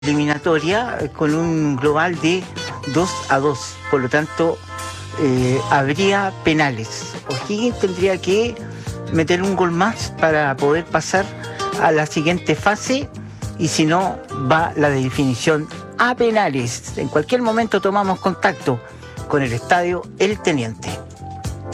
eliminatoria con un global de 2-2. Por lo tanto, habría penales. O'Higgins tendría que meter un gol más para poder pasar a la siguiente fase, y si no, va la definición a penales. En cualquier momento tomamos contacto con el estadio El Teniente.